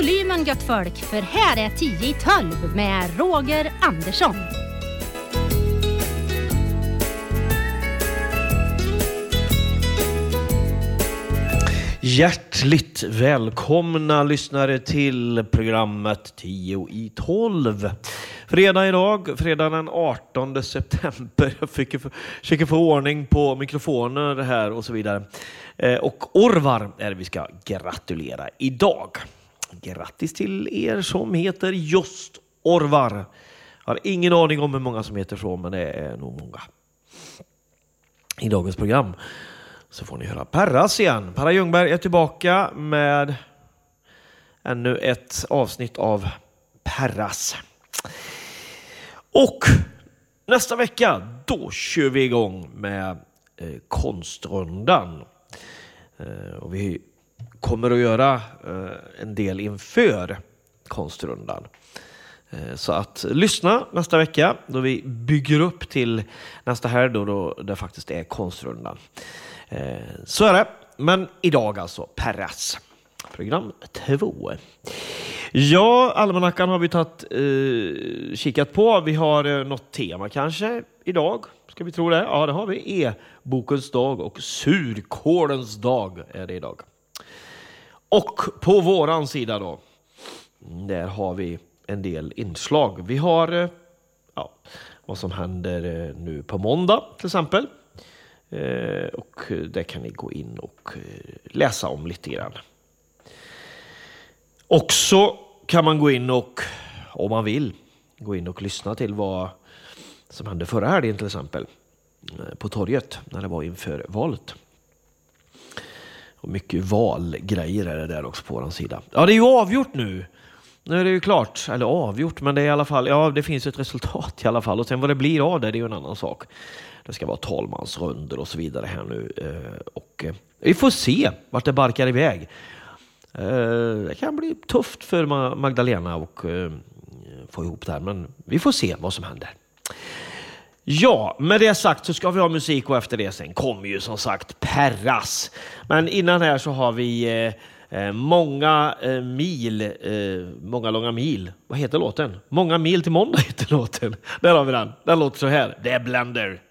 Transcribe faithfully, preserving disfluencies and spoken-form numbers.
volymen gött folk, för här är tio i tolv med Roger Andersson. Hjärtligt välkomna lyssnare till programmet tio i tolv. Fredag idag, fredag den artonde september. Jag fick försöka få ordning på mikrofoner här och så vidare. Och Orvar är det vi ska gratulera idag. Grattis till er som heter just Orvar. Jag har ingen aning om hur många som heter så, men det är nog många. I dagens program så får ni höra Perras igen. Perra Ljungberg är tillbaka med ännu ett avsnitt av Perras. Och nästa vecka, då kör vi igång med eh, konstrundan. Eh, och vi kommer att göra eh, en del inför konstrundan. Eh, så att lyssna nästa vecka då vi bygger upp till nästa här då, då det faktiskt är konstrundan. Eh, så är det. Men idag alltså Perras. Program två. Ja, almanackan har vi tagit eh, kikat på. Vi har eh, något tema kanske idag. Ska vi tro det? Ja, det har vi. E-bokens dag och surkålens dag är det idag. Och på våran sida då, där har vi en del inslag. Vi har eh, ja, vad som händer eh, nu på måndag till exempel. Eh, och där kan ni gå in och eh, läsa om lite grann. Också kan man gå in och, om man vill, gå in och lyssna till vad som hände förra helgen till exempel. Eh, på torget när det var inför valet. Och mycket valgrejer är det där också på vår sida. Ja, det är ju avgjort nu. Nu är det ju klart, eller avgjort, men det är i alla fall, ja, det finns ett resultat i alla fall. Och sen vad det blir av det, det är ju en annan sak. Det ska vara talmansrunder och så vidare här nu. Och vi får se vart det barkar iväg. Det kan bli tufft för Magdalena och få ihop det här, men vi får se vad som händer. Ja, med det sagt så ska vi ha musik och efter det sen kommer ju som sagt Perras. Men innan här så har vi eh, många eh, mil, eh, många långa mil. Vad heter låten? Många mil till måndag heter låten. Där har vi den. Den låter så här. Det är Blender.